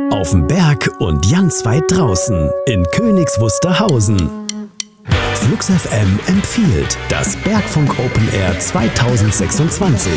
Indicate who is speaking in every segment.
Speaker 1: auf dem Berg und ganz weit draußen in Königs Wusterhausen. Flux FM empfiehlt das Bergfunk Open Air 2026.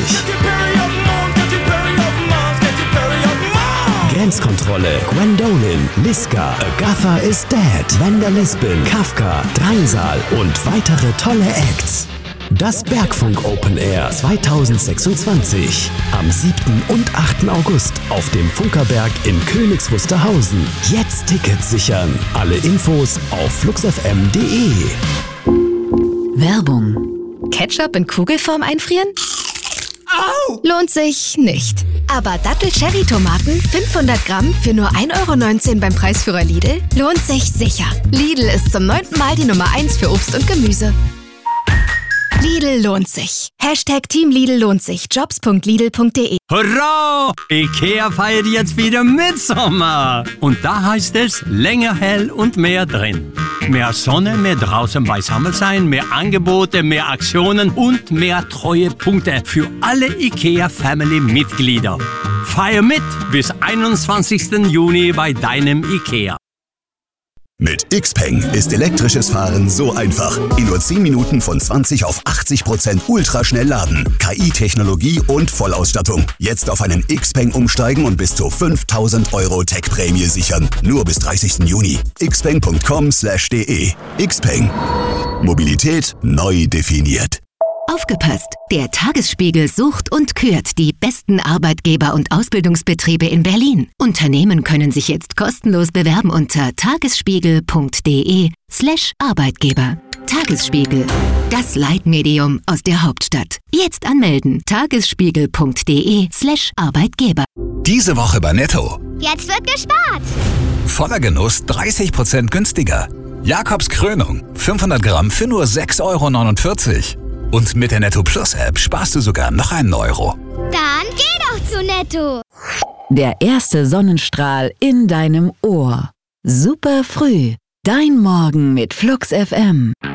Speaker 1: Grenzkontrolle, Gwendolyn, Liska, Agatha is Dead, Wanda Lisbon, Kafka, Drangsal und weitere tolle Acts. Das Bergfunk Open Air 2026 am 7. und 8. August auf dem Funkerberg in Königs Wusterhausen. Jetzt Tickets sichern. Alle Infos auf fluxfm.de.
Speaker 2: Werbung. Ketchup in Kugelform einfrieren?
Speaker 3: Au!
Speaker 2: Lohnt sich nicht. Aber Dattel-Cherry-Tomaten 500 Gramm für nur 1,19 € beim Preisführer Lidl lohnt sich sicher. Lidl ist zum 9. Mal die Nummer 1 für Obst und Gemüse. Lidl lohnt sich. Hashtag Team Lidl lohnt sich. Jobs.lidl.de.
Speaker 3: Hurra! IKEA feiert jetzt wieder Mitsommer. Und da heißt es länger hell und mehr drin. Mehr Sonne, mehr draußen beisammen sein, mehr Angebote, mehr Aktionen und mehr Treuepunkte für alle IKEA-Family-Mitglieder. Feier mit bis 21. Juni bei deinem IKEA.
Speaker 4: Mit Xpeng ist elektrisches Fahren so einfach. In nur 10 Minuten von 20 auf 80% ultraschnell laden. KI-Technologie und Vollausstattung. Jetzt auf einen Xpeng umsteigen und bis zu 5.000 € Tech-Prämie sichern. Nur bis 30. Juni. xpeng.com/de. Xpeng. Mobilität neu definiert.
Speaker 5: Aufgepasst! Der Tagesspiegel sucht und kürt die besten Arbeitgeber und Ausbildungsbetriebe in Berlin. Unternehmen können sich jetzt kostenlos bewerben unter tagesspiegel.de/Arbeitgeber. Tagesspiegel, das Leitmedium aus der Hauptstadt. Jetzt anmelden. tagesspiegel.de/Arbeitgeber.
Speaker 6: Diese Woche bei Netto.
Speaker 7: Jetzt wird gespart.
Speaker 6: Voller Genuss 30% günstiger. Jakobs Krönung 500 Gramm für nur 6,49 €. Und mit der Netto Plus App sparst du sogar noch einen €.
Speaker 7: Dann geh doch zu Netto.
Speaker 5: Der erste Sonnenstrahl in deinem Ohr. Super früh. Dein Morgen mit Flux FM.